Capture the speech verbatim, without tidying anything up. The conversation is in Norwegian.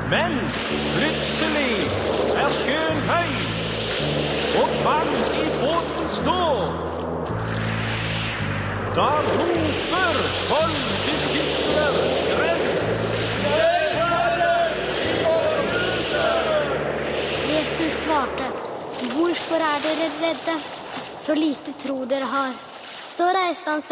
Men plutselig er sjøen høy, og vann i båten står. Da roper tolv disipler skremt: Hjelp, Herre, vi går under! Jesus svarte: Hvorfor er dere redde? Så lite tro dere har. Så reiste han seg